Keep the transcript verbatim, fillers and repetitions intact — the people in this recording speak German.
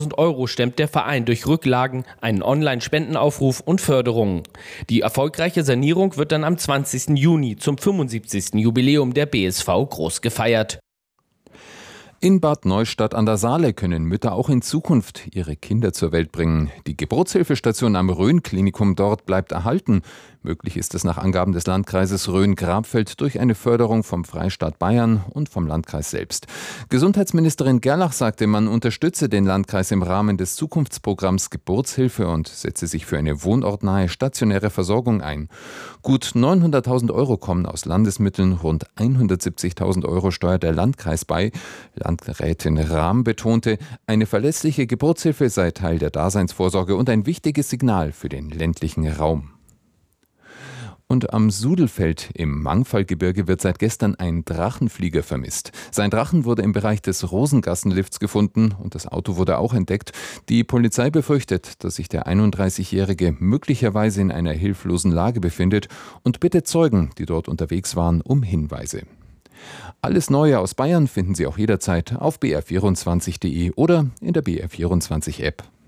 Euro stemmt der Verein durch Rücklagen, einen Online-Spendenaufruf und Förderungen. Die erfolgreiche Sanierung wird dann am zwanzigsten Juni zum fünfundsiebzigsten Jubiläum der B S V groß gefeiert. In Bad Neustadt an der Saale können Mütter auch in Zukunft ihre Kinder zur Welt bringen. Die Geburtshilfestation am Rhön-Klinikum dort bleibt erhalten. Möglich ist es nach Angaben des Landkreises Rhön-Grabfeld durch eine Förderung vom Freistaat Bayern und vom Landkreis selbst. Gesundheitsministerin Gerlach sagte, man unterstütze den Landkreis im Rahmen des Zukunftsprogramms Geburtshilfe und setze sich für eine wohnortnahe stationäre Versorgung ein. Gut neunhunderttausend Euro kommen aus Landesmitteln, rund hundertsiebzigtausend Euro steuert der Landkreis bei. Landrätin Rahm betonte, eine verlässliche Geburtshilfe sei Teil der Daseinsvorsorge und ein wichtiges Signal für den ländlichen Raum. Und am Sudelfeld im Mangfallgebirge wird seit gestern ein Drachenflieger vermisst. Sein Drachen wurde im Bereich des Rosengassenlifts gefunden und das Auto wurde auch entdeckt. Die Polizei befürchtet, dass sich der einunddreißigjährige möglicherweise in einer hilflosen Lage befindet und bittet Zeugen, die dort unterwegs waren, um Hinweise. Alles Neue aus Bayern finden Sie auch jederzeit auf b r vierundzwanzig punkt de oder in der B R vierundzwanzig App.